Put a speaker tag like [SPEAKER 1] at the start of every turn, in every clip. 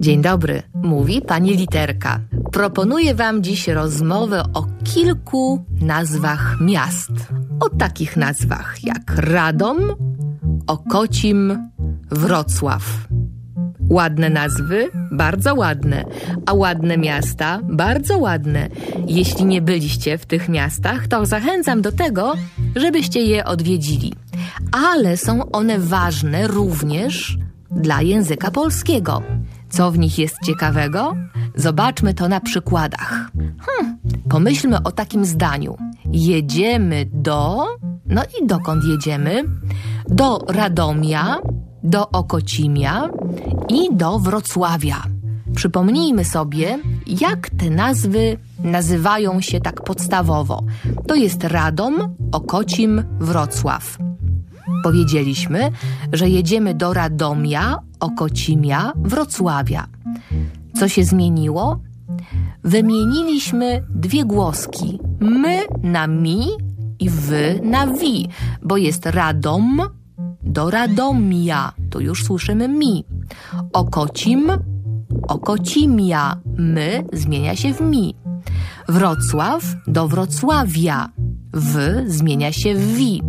[SPEAKER 1] Dzień dobry, mówi pani Literka. Proponuję wam dziś rozmowę o kilku nazwach miast. O takich nazwach jak Radom, Okocim, Wrocław. Ładne nazwy? Bardzo ładne. A ładne miasta? Bardzo ładne. Jeśli nie byliście w tych miastach, to zachęcam do tego, żebyście je odwiedzili. Ale są one ważne również dla języka polskiego. Co w nich jest ciekawego? Zobaczmy to na przykładach. Pomyślmy o takim zdaniu. Jedziemy do... No i dokąd jedziemy? Do Radomia, do Okocimia i do Wrocławia. Przypomnijmy sobie, jak te nazwy nazywają się tak podstawowo. To jest Radom, Okocim, Wrocław. Powiedzieliśmy, że jedziemy do Radomia, Okocimia, Wrocławia. Co się zmieniło? Wymieniliśmy dwie głoski. My na mi i wy na wi, bo jest Radom do Radomia. Tu już słyszymy mi. Okocim, Okocimia. My zmienia się w mi. Wrocław do Wrocławia. W zmienia się w wi.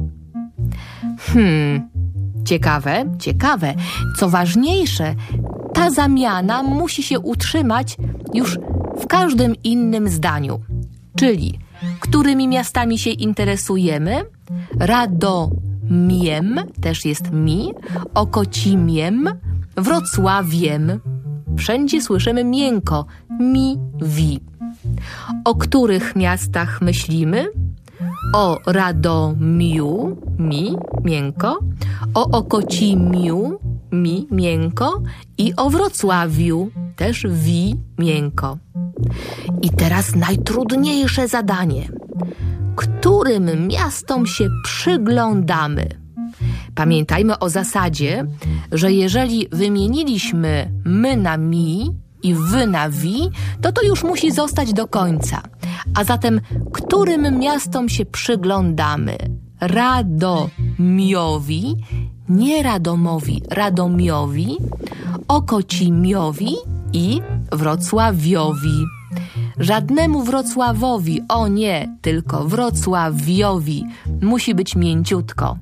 [SPEAKER 1] Ciekawe. Co ważniejsze, ta zamiana musi się utrzymać już w każdym innym zdaniu. Czyli, którymi miastami się interesujemy? Radomiem, też jest mi, Okocimiem, Wrocławiem. Wszędzie słyszymy miękko, mi, wi. O których miastach myślimy? O Radomiu, mi, miękko, o Okocimiu, mi, miękko i o Wrocławiu, też wi, miękko. I teraz najtrudniejsze zadanie. Którym miastom się przyglądamy? Pamiętajmy o zasadzie, że jeżeli wymieniliśmy my na mi i wy na wi, to już musi zostać do końca. A zatem, którym miastom się przyglądamy? Radomiowi, nie Radomowi, Radomiowi, Okocimiowi i Wrocławiowi. Żadnemu Wrocławowi, o nie, tylko Wrocławiowi. Musi być mięciutko.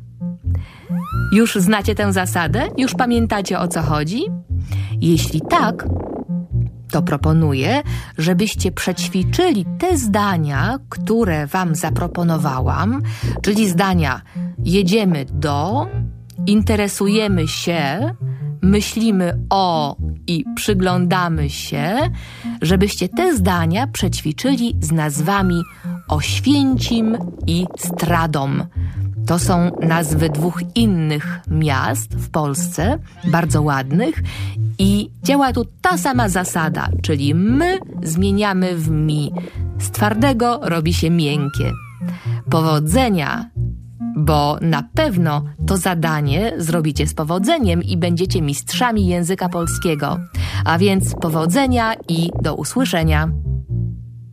[SPEAKER 1] Już znacie tę zasadę? Już pamiętacie, o co chodzi? Jeśli tak, to proponuję, żebyście przećwiczyli te zdania, które wam zaproponowałam, czyli zdania jedziemy do, interesujemy się, myślimy o i przyglądamy się, żebyście te zdania przećwiczyli z nazwami Oświęcim i Stradom. To są nazwy dwóch innych miast w Polsce, bardzo ładnych, i działa tu ta sama zasada, czyli my zmieniamy w mi. Z twardego robi się miękkie. Powodzenia, bo na pewno to zadanie zrobicie z powodzeniem i będziecie mistrzami języka polskiego. A więc powodzenia i do usłyszenia.